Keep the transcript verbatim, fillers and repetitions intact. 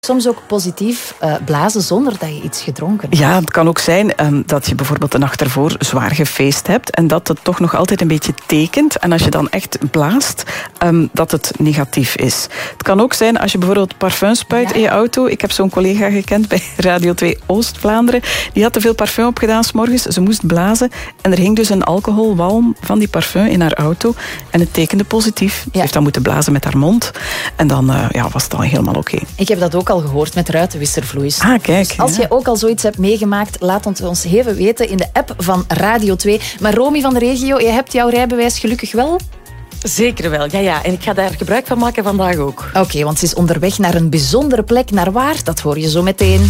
Soms ook positief uh, blazen zonder dat je iets gedronken hebt. Ja, het kan ook zijn um, dat je bijvoorbeeld de nacht ervoor zwaar gefeest hebt en dat het toch nog altijd een beetje tekent. En als je dan echt blaast, um, dat het negatief is. Het kan ook zijn als je bijvoorbeeld parfum spuit ja. in je auto. Ik heb zo'n collega gekend bij Radio twee Oost-Vlaanderen. Die had te veel parfum opgedaan 's morgens. Ze moest blazen en er hing dus een alcoholwalm van die parfum in haar auto. En het tekende positief. Ze ja. heeft dan moeten blazen met haar mond. En dan uh, ja, was het dan helemaal oké. Okay. Ik heb dat ook al gehoord met ruitenwisservloeis. Ah, kijk. Dus als ja. je ook al zoiets hebt meegemaakt, laat het ons even weten in de app van Radio twee. Maar Romy van de regio, je hebt jouw rijbewijs gelukkig wel? Zeker wel, ja, ja. En ik ga daar gebruik van maken vandaag ook. Oké, okay, want ze is onderweg naar een bijzondere plek. Naar waar? Dat hoor je zo meteen.